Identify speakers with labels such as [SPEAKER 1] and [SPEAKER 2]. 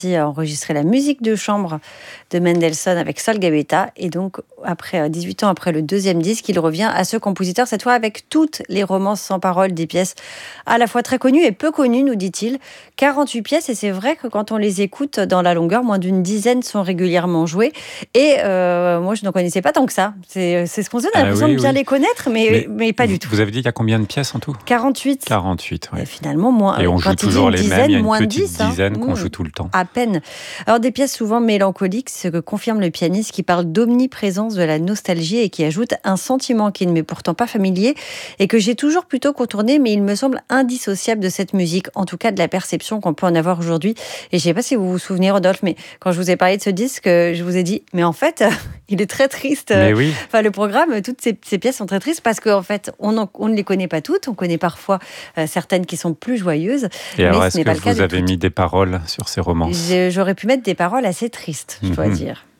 [SPEAKER 1] a enregistré la musique de chambre de Mendelssohn avec Sol Gabetta. Et donc, après 18 ans après le deuxième disque, il revient à ce compositeur, cette fois avec toutes les romances sans paroles, des pièces à la fois très connues et peu connues, nous dit-il. 48 pièces, et c'est vrai que quand on les écoute dans la longueur, moins d'une dizaine sont régulièrement jouées. Et moi, je n'en connaissais pas tant que ça. C'est ce qu'on se donne, on a l'impression de bien les connaître, mais pas du tout.
[SPEAKER 2] Vous avez dit qu'il y a combien de pièces en tout ?
[SPEAKER 1] 48.
[SPEAKER 2] 48, oui.
[SPEAKER 1] Et finalement, moins.
[SPEAKER 2] Et on joue toujours les mêmes, il y a une petite
[SPEAKER 1] 10,
[SPEAKER 2] dizaine qu'on joue tout le temps.
[SPEAKER 1] À peine. Alors, des pièces souvent mélancoliques, ce que confirme le pianiste qui parle d'omniprésence de la nostalgie et qui ajoute un sentiment qui ne m'est pourtant pas familier et que j'ai toujours plutôt contourné, mais il me semble indissociable de cette musique, en tout cas de la perception qu'on peut en avoir aujourd'hui. Et je ne sais pas si vous vous souvenez, Rodolphe, mais quand je vous ai parlé de ce disque, je vous ai dit, mais en fait, il est très triste.
[SPEAKER 2] Mais oui.
[SPEAKER 1] Enfin, le programme, toutes ces pièces sont très tristes parce qu'en fait, on ne les connaît pas toutes. On connaît parfois certaines qui sont plus joyeuses.
[SPEAKER 2] Et alors,
[SPEAKER 1] mais
[SPEAKER 2] est-ce que vous avez mis des paroles sur ces romances ?
[SPEAKER 1] J'aurais pu mettre des paroles assez tristes, je dois dire.